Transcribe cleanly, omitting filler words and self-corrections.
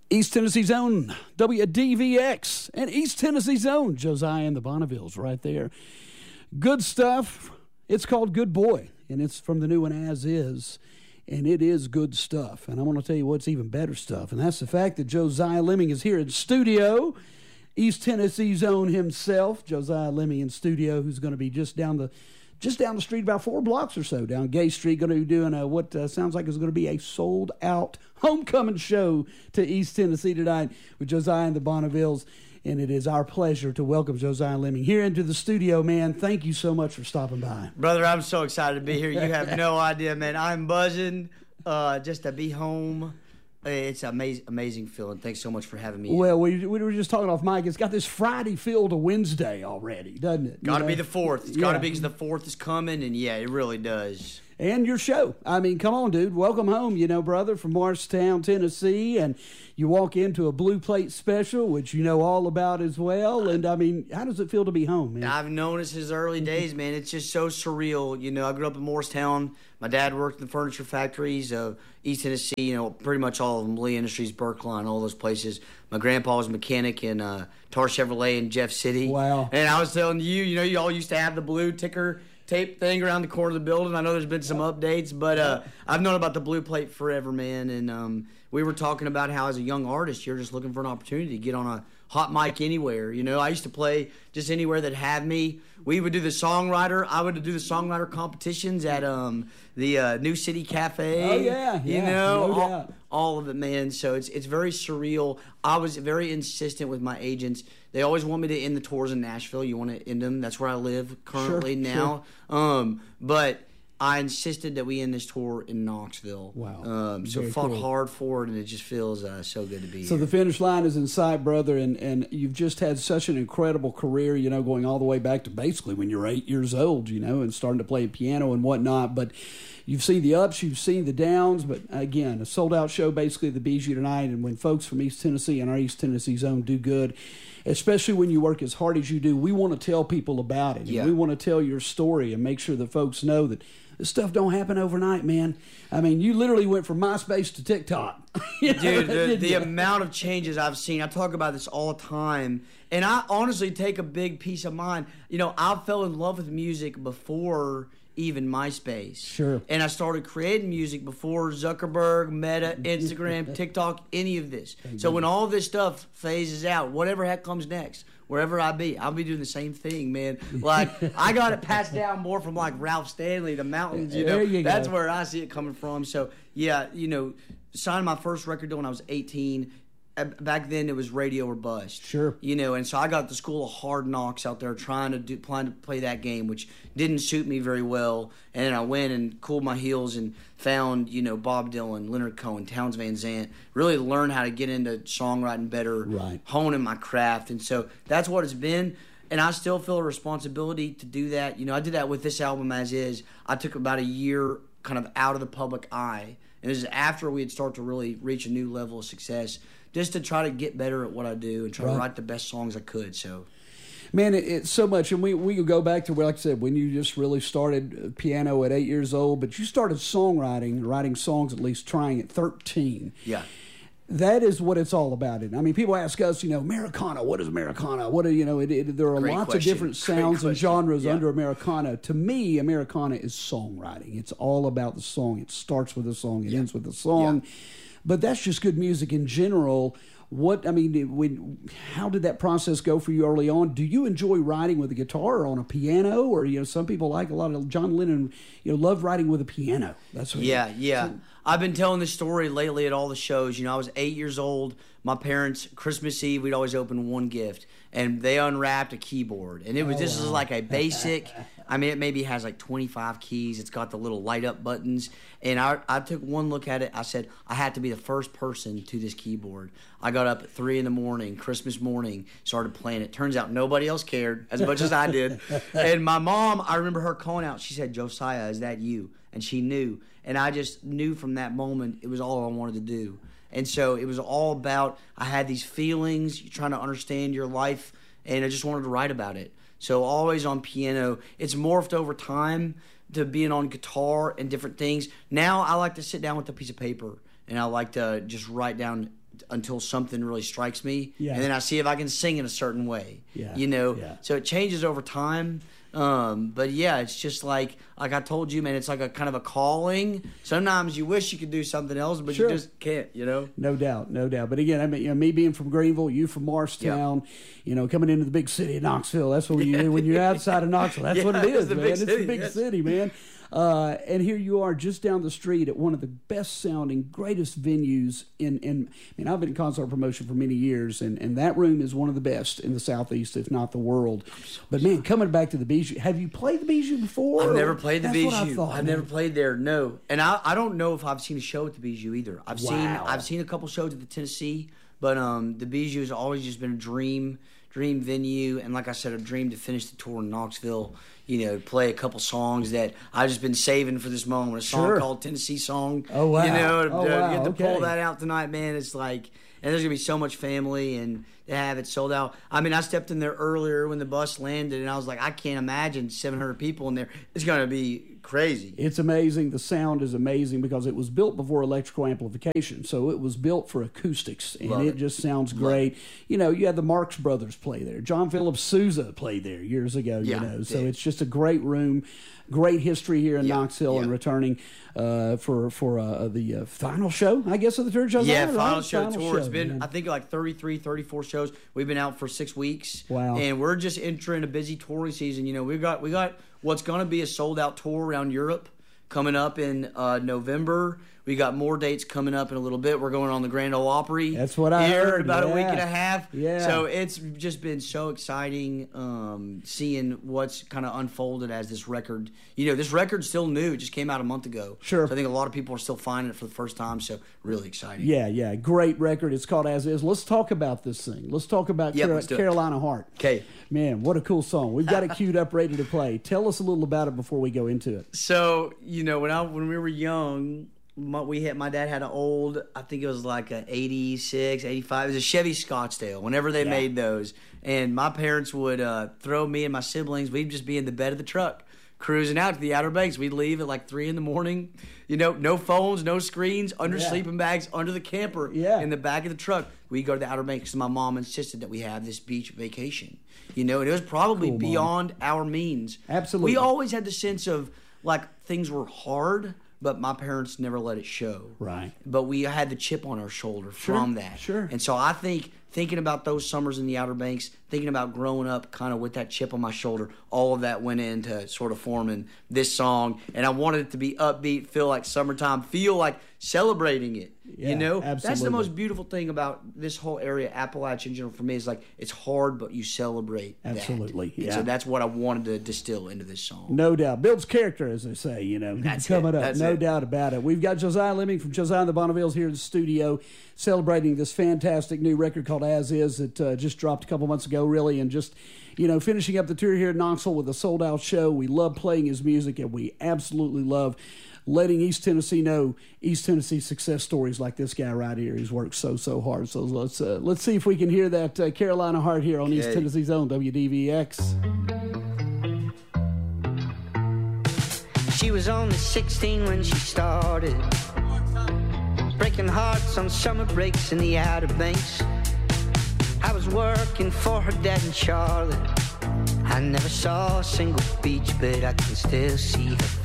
East Tennessee's own WDVX and East Tennessee's own Josiah and the Bonnevilles right there. Good stuff. It's called Good Boy, and it's from the new one As Is, and it is good stuff. And I want to tell you what's even better stuff, and that's the fact that Josiah Lemming is here in studio. East Tennessee's own himself, Josiah Lemming in studio, who's going to be just down the street, about 4 blocks or so, down Gay Street, going to be doing what sounds like is going to be a sold-out homecoming show to East Tennessee tonight with Josiah and the Bonnevilles. And it is our pleasure to welcome Josiah Lemming here into the studio, man. Thank you so much for stopping by. Brother, I'm so excited to be here. You have no idea, man. I'm buzzing just to be home. It's an amazing feeling. Thanks so much for having me. Well, we were just talking off mic. It's got this Friday feel to Wednesday already, doesn't it? Got to be the 4th. It's got to be because the 4th is coming, and yeah, it really does. And your show. I mean, come on, dude. Welcome home, brother, from Morristown, Tennessee. And you walk into a Blue Plate special, which you know all about as well. And, I mean, how does it feel to be home, man? I've known it since early days, man. It's just so surreal. I grew up in Morristown. My dad worked in the furniture factories of East Tennessee, pretty much all of them, Lee Industries, Berkline, all those places. My grandpa was a mechanic in Tar Chevrolet in Jeff City. Wow. And I was telling you, you all used to have the blue ticker tape thing around the corner of the building. I know there's been some updates, but I've known about the Blue Plate forever, man. And we were talking about how as a young artist, you're just looking for an opportunity to get on a hot mic anywhere. I used to play just anywhere that had me. We would do the songwriter. I would do the songwriter competitions at the New City Cafe. Oh, yeah. No doubt. All of it, man. So it's very surreal. I was very insistent with my agents. They always want me to end the tours in Nashville. You want to end them. That's where I live currently now. Sure. But I insisted that we end this tour in Knoxville. Wow. So fought hard for it, and it just feels so good to be here. So the finish line is in sight, brother, and you've just had such an incredible career, going all the way back to basically when you were 8 years old, and starting to play piano and whatnot. But you've seen the ups, you've seen the downs, but again, a sold-out show basically that beats you tonight. And when folks from East Tennessee and our East Tennessee zone do good, especially when you work as hard as you do, we want to tell people about it. Yeah. And we want to tell your story and make sure that folks know that this stuff don't happen overnight, man. I mean, you literally went from MySpace to TikTok. Dude, the amount of changes I've seen, I talk about this all the time, and I honestly take a big piece of mine. I fell in love with music before even MySpace. Sure. And I started creating music before Zuckerberg, Meta, Instagram, TikTok, any of this. So when all this stuff phases out, whatever heck comes next, wherever I'll be doing the same thing, man. Like, I got it passed down more from, like, Ralph Stanley, The Mountains, There you go. That's where I see it coming from. So, yeah, signed my first record deal when I was 18. Back then, it was radio or bust. Sure. And so I got the school of hard knocks out there trying to play that game, which didn't suit me very well. And then I went and cooled my heels and found, Bob Dylan, Leonard Cohen, Townes Van Zandt, really learned how to get into songwriting better, right, honing my craft. And so that's what it's been. And I still feel a responsibility to do that. I did that with this album As Is. I took about a year kind of out of the public eye. And this is after we had started to really reach a new level of success, just to try to get better at what I do and try to write the best songs I could. So, man, it's so much. And we could go back to, like I said, when you just really started piano at 8 years old, but you started songwriting, writing songs at least, trying at 13. Yeah. That is what it's all about. I mean, people ask us, Americana, what is Americana? What are, there are Great lots question. of different sounds and genres under Americana. To me, Americana is songwriting. It's all about the song. It starts with a song. It ends with a song. Yeah. But that's just good music in general. How did that process go for you early on? Do you enjoy writing with a guitar or on a piano? Or, some people like a lot of John Lennon, love writing with a piano. That's what Yeah. I've been telling this story lately at all the shows. I was 8 years old. My parents, Christmas Eve, we'd always open one gift. And they unwrapped a keyboard. And this is like a basic, it maybe has like 25 keys. It's got the little light up buttons. And I took one look at it. I said, I had to be the first person to this keyboard. I got up at 3 a.m, Christmas morning, started playing it. Turns out nobody else cared as much as I did. And my mom, I remember her calling out. She said, Josiah, is that you? And she knew. And I just knew from that moment it was all I wanted to do. And so it was all about, I had these feelings, you're trying to understand your life, and I just wanted to write about it. So always on piano. It's morphed over time to being on guitar and different things. Now I like to sit down with a piece of paper, and I like to just write down until something really strikes me, Yeah. and then I see if I can sing in a certain way. Yeah. You know, Yeah. so it changes over time. But yeah, it's just like I told you, man, it's like a kind of a calling. Sometimes you wish you could do something else, but Sure. you just can't, you know? No doubt, no doubt. But again, I mean, me being from Greenville, you from Morristown, coming into the big city of Knoxville. That's what when you're outside of Knoxville. That's what it it's is, the man. big It's city, the big yes. city, man. And here you are, just down the street at one of the best sounding, greatest venues in. I mean, I've been in concert promotion for many years, and that room is one of the best in the Southeast, if not the world. But man, coming back to the Bijou, have you played the Bijou before? I've never played the That's what I Bijou. thought, I've man. never played there, no. And I don't know if I've seen a show at the Bijou either. I've seen a couple shows at the Tennessee, but the Bijou has always just been a dream venue, and like I said, a dream to finish the tour in Knoxville. Play a couple songs that I've just been saving for this moment. A song Sure. called Tennessee Song. Oh, wow. You get to Okay. pull that out tonight, man. It's like, and there's gonna be so much family, and to have it sold out. I mean, I stepped in there earlier when the bus landed, and I was like, I can't imagine 700 people in there. It's gonna be crazy. It's amazing. The sound is amazing because it was built before electrical amplification. So it was built for acoustics, and Love it it. just sounds great. You had the Marx Brothers play there. John Philip Sousa played there years ago, Yeah, So yeah. it's just a great room, great history here in Yeah, Knoxville, and yeah. returning for the final show, I guess, of the Tour of Josiah. Yeah, right? final show tour. It's show, been, man. I think, like 33, 34 shows. We've been out for 6 weeks. Wow. And we're just entering a busy touring season. We got what's going to be a sold-out tour around Europe coming up in November. We got more dates coming up in a little bit. We're going on the Grand Ole Opry. That's what I here heard, in about a week yeah. and a half. Yeah. So it's just been so exciting seeing what's kind of unfolded as this record. This record's still new. It just came out a month ago. Sure. So I think a lot of people are still finding it for the first time. So really exciting. Yeah, great record. It's called As Is. Let's talk about this thing. Let's talk about Let's do it. Carolina Heart. Okay. Man, what a cool song. We've got it queued up, ready to play. Tell us a little about it before we go into it. So, when we were young, my dad had an old, I think it was like a 86, 85. It was a Chevy Scottsdale, whenever they made those. And my parents would throw me and my siblings, we'd just be in the bed of the truck, cruising out to the Outer Banks. We'd leave at like 3 in the morning. No phones, no screens, under sleeping bags, under the camper, in the back of the truck. We'd go to the Outer Banks because my mom insisted that we have this beach vacation. And it was probably Cool, Mom. beyond our means. Absolutely. We always had the sense of like things were hard, but my parents never let it show. Right. But we had the chip on our shoulder from that. Sure. And so I think thinking about those summers in the Outer Banks, thinking about growing up kind of with that chip on my shoulder, all of that went into sort of forming this song. And I wanted it to be upbeat, feel like summertime, feel like celebrating it. Yeah, That's the absolutely. most beautiful thing about this whole area, Appalachia in general, for me, is like it's hard, but you celebrate Absolutely, that. And yeah. so that's what I wanted to distill into this song. No doubt. Builds character, as they say, That's coming it. up. That's No it. doubt about it. We've got Josiah Lemming from Josiah and the Bonnevilles here in the studio celebrating this fantastic new record called As Is that just dropped a couple months ago, really, and just, finishing up the tour here in Knoxville with a sold-out show. We love playing his music, and we absolutely love letting East Tennessee know East Tennessee success stories like this guy right here. He's worked so hard. So let's see if we can hear that Carolina Heart here on East Tennessee's own WDVX. She was only 16 when she started, breaking hearts on summer breaks in the Outer Banks. I was working for her dad in Charlotte. I never saw a single beach, but I can still see her